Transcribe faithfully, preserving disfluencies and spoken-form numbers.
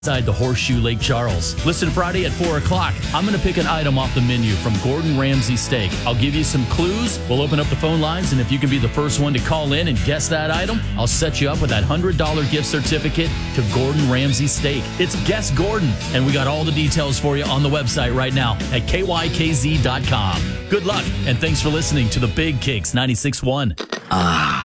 Inside the Horseshoe Lake Charles. Listen Friday at four o'clock. I'm going to pick an item off the menu from Gordon Ramsay Steak. I'll give you some clues. We'll open up the phone lines, and if you can be the first one to call in and guess that item, I'll set you up with that one hundred dollars gift certificate to Gordon Ramsay Steak. It's Guess Gordon, and we got all the details for you on the website right now at K Y K Z dot com. Good luck, and thanks for listening to the Big Kicks ninety-six point one. Ah.